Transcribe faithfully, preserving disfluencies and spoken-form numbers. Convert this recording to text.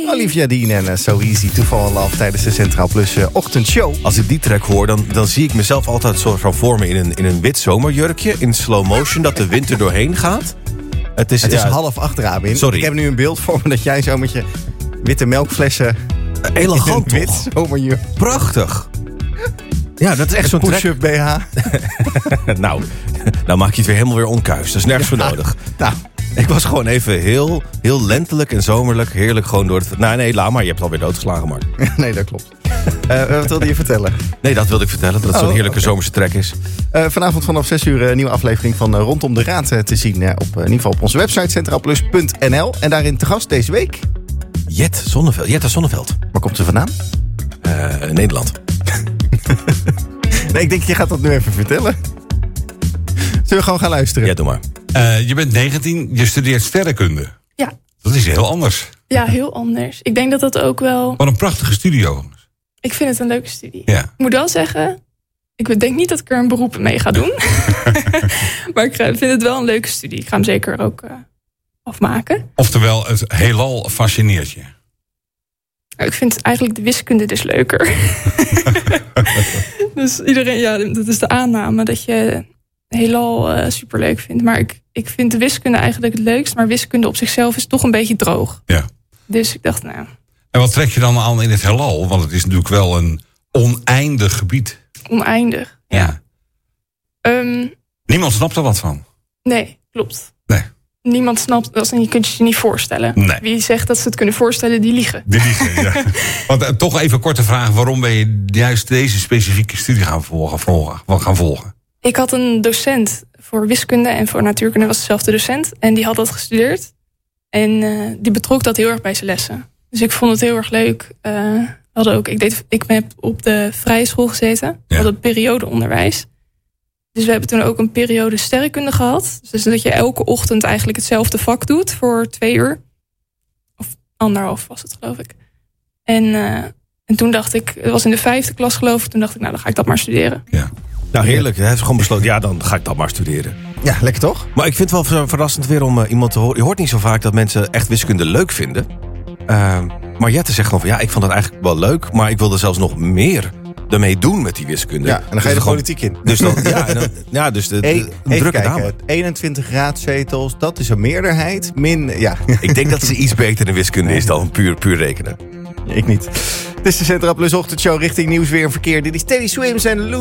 Olivia Dean en uh, So Easy to Fall in Love tijdens de Centraal Plus uh, ochtendshow. Als ik die track hoor, dan, dan zie ik mezelf altijd soort van voor me in een, in een wit zomerjurkje. In slow motion, dat de wind er doorheen gaat. Het is, het is ja, half acht, Rabin. Sorry. Ik heb nu een beeld voor me dat jij zo met je witte melkflessen... Elegant in een toch? wit zomerjurk. Prachtig. Ja, dat is echt zo'n track. Push-up B H. nou, nou maak je het weer helemaal weer onkuis. Dat is nergens voor Ja. nodig. Nou, Ik was gewoon even heel, heel lentelijk en zomerlijk. Heerlijk gewoon door het... Nou, nee, laat maar. Je hebt alweer doodgeslagen, Mark. nee, dat klopt. Uh, wat wilde je vertellen? Nee, dat wilde ik vertellen. Dat het Oh, zo'n heerlijke okay. zomerse track is. Uh, vanavond vanaf zes uur een nieuwe aflevering van uh, Rondom de Raad uh, te zien. Uh, op, uh, in ieder geval op onze website centraalplus punt n l. En daarin te gast deze week... Jet Zonneveld. Jetta Zonneveld. Waar komt ze vandaan? Uh, Nederland. Nee, ik denk, je gaat dat nu even vertellen. Zullen we gewoon gaan luisteren? Ja, doe maar. Uh, je bent negentien, je studeert sterrenkunde. Ja. Dat is heel anders. Ja, heel anders. Ik denk dat dat ook wel... Wat een prachtige studio. Ik vind het een leuke studie. Ja. Ik moet wel zeggen, ik denk niet dat ik er een beroep mee ga doen. Maar ik vind het wel een leuke studie. Ik ga hem zeker ook uh, afmaken. Oftewel, het heelal fascineert je. Ik vind eigenlijk de wiskunde dus leuker. Dus iedereen, ja, dat is de aanname dat je heelal uh, superleuk vindt. Maar ik, ik vind de wiskunde eigenlijk het leukst. Maar wiskunde op zichzelf is toch een beetje droog. Ja. Dus ik dacht, nou... En wat trek je dan aan in het heelal? Want het is natuurlijk wel een oneindig gebied. Oneindig. Ja. Um, Niemand snapt er wat van. nee, klopt. Nee. Niemand snapt, dat je kunt je je niet voorstellen. Nee. Wie zegt dat ze het kunnen voorstellen, die liegen. Die liegen, ja. Want uh, toch even korte vraag. Waarom ben je juist deze specifieke studie gaan volgen? volgen, gaan volgen? Ik had een docent voor wiskunde en voor natuurkunde was dezelfde docent. En die had dat gestudeerd. En uh, die betrok dat heel erg bij zijn lessen. Dus ik vond het heel erg leuk. Uh, we hadden ook, ik, deed, ik heb op de vrije school gezeten. We Ja. hadden periodeonderwijs. Dus we hebben toen ook een periode sterrenkunde gehad. Dus dat je elke ochtend eigenlijk hetzelfde vak doet voor twee uur. Of anderhalf was het, geloof ik. En, uh, en toen dacht ik, het was in de vijfde klas geloof ik. Toen dacht ik, nou dan ga ik dat maar studeren. Ja. Nou, heerlijk. Hij heeft gewoon besloten, ja, dan ga ik dat maar studeren. Ja, lekker toch? Maar ik vind het wel verrassend weer om uh, iemand te horen. Je hoort niet zo vaak dat mensen echt wiskunde leuk vinden. Uh, maar Jette zegt gewoon van, ja, ik vond het eigenlijk wel leuk. Maar ik wilde zelfs nog meer ermee doen met die wiskunde. Ja, en dan ga je dus de gewoon, politiek in. Dus dan, ja, en dan, ja, dus de, de, Hey, een even drukke kijken, dame. eenentwintig raadzetels, dat is een meerderheid. Min, ja, Ik denk dat ze iets beter in wiskunde is dan puur, puur rekenen. ik niet. Dit is de Centraal Plus ochtendshow richting nieuws, weer en verkeer. Dit is Teddy Swims en Lou.